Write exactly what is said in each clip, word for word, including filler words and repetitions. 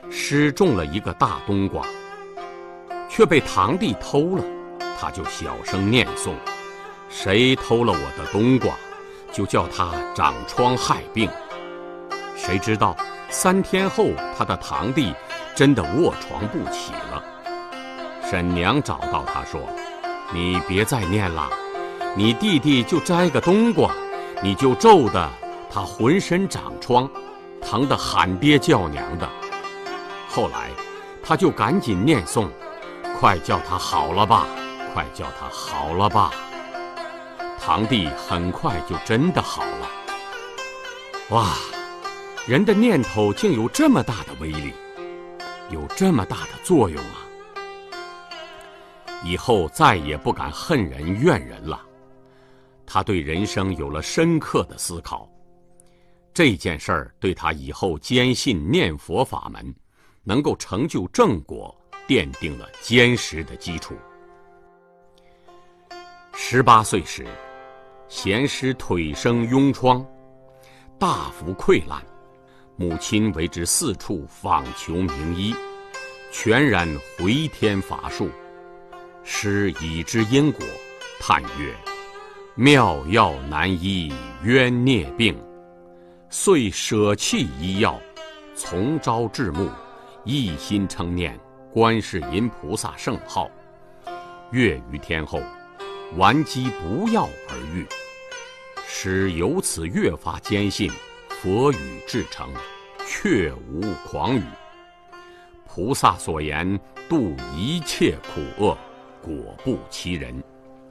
施种了一个大冬瓜，却被堂弟偷了，他就小声念诵：谁偷了我的冬瓜，就叫他长疮害病。谁知道三天后，他的堂弟真的卧床不起了。婶娘找到他说：你别再念了，你弟弟就摘个冬瓜，你就咒得他浑身长疮，疼得喊爹叫娘的。后来他就赶紧念诵：快叫他好了吧，快叫他好了吧。堂弟很快就真的好了。哇，人的念头竟有这么大的威力，有这么大的作用啊！以后再也不敢恨人怨人了。他对人生有了深刻的思考，这件事儿对他以后坚信念佛法门能够成就正果奠定了坚实的基础。十八岁时，贤师腿生痈疮，大幅溃烂，母亲为之四处访求名医，全然回天乏术。师已知因果，叹曰：妙药难医冤孽病，遂舍弃医药，从朝至暮，一心称念观世音菩萨圣号。月余天后，顽疾不药而愈。师由此越发坚信佛语至诚，确无诳语。菩萨所言度一切苦厄，果不其人。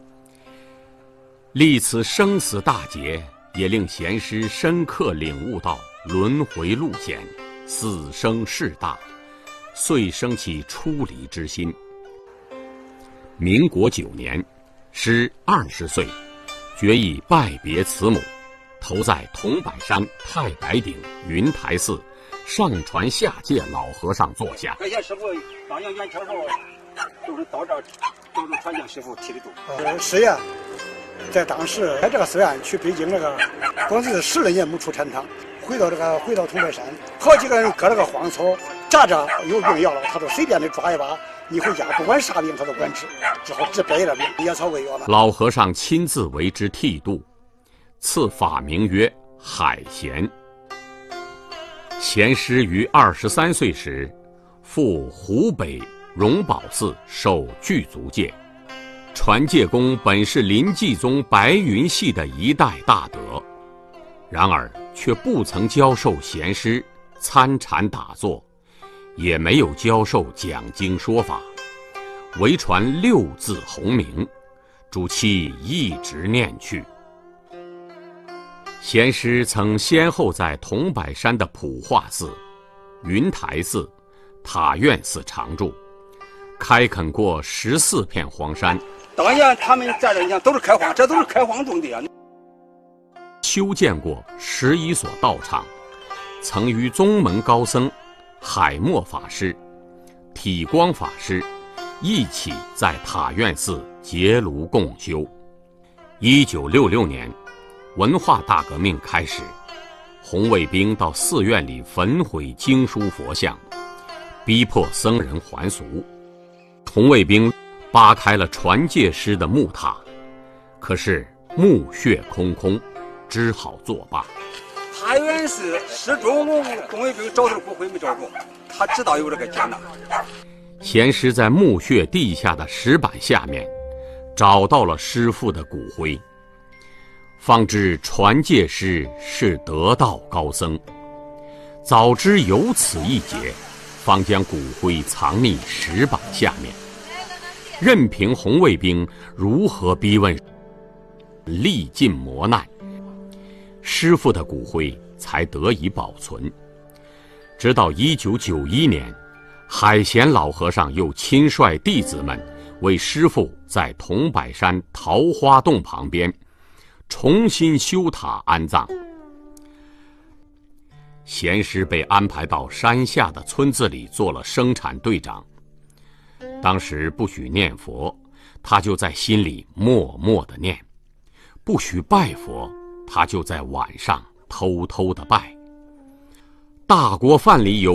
历此生死大劫，也令贤师深刻领悟到轮回路险，死生事大，遂生起出离之心。民国九年，师二十岁，决意拜别慈母，投在桐柏山太白顶云台寺上传下界老和尚座下。 快见师傅当阳元朝时候，就是到这儿，都是传见师傅提的住。 呃，是呀，在当时在这个寺院去北京那个，光是十来年没出禅堂，回到这个回到桐柏山，好几个人割了个荒草，扎着有病要了，他说随便的抓一把，你回家不管啥病他都管治，只好治百了病，野草为药嘛。 老和尚亲自为之剃度，赐法名曰海贤。贤师于二十三岁时，赴湖北荣宝寺受具足戒。传戒公本是临济宗白云系的一代大德，然而却不曾教授贤师参禅打坐，也没有教授讲经说法，唯传六字洪名，主其一直念去。贤师曾先后在桐柏山的普化寺、云台寺、塔院寺常住，开垦过十四片荒山。 当年他们在这，你看都是开荒，这都是开荒种地啊。 修建过十一所道场，曾与宗门高僧海默法师、体光法师一起在塔院寺结庐共修。一九六六年，文化大革命开始，红卫兵到寺院里焚毁经书佛像，逼迫僧人还俗。红卫兵扒开了传戒师的木塔，可是墓穴空空，只好作罢。 塔院寺始终红卫兵找到骨灰没找着，他知道有这个劫难。 贤师在墓穴地下的石板下面找到了师父的骨灰，方知传戒师是得道高僧。早知有此一劫，方将骨灰藏匿石板下面，任凭红卫兵如何逼问，历尽磨难，师父的骨灰才得以保存。直到一九九一年，海贤老和尚又亲率弟子们为师父在桐柏山桃花洞旁边重新修塔安葬。贤师被安排到山下的村子里做了生产队长。当时不许念佛，他就在心里默默地念；不许拜佛，他就在晚上偷偷地拜。大锅饭里有